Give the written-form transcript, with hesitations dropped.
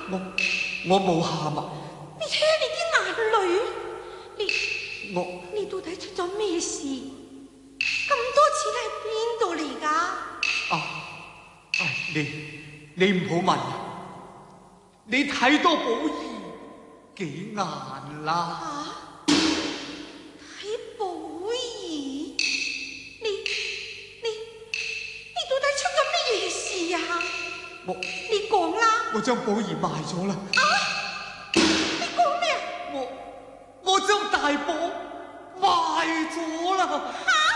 我冇喊啊！ 你睇下你啲眼淚，你到底出咗咩事？咁多錢喺邊度嚟㗎？ 你唔好問，你睇到寶兒幾眼啦？ 睇寶兒，你到底出咗咩嘢事啊？你講啦！ 我將寶兒賣咗啦！ 你講咩啊？ 我將大寶賣咗啦！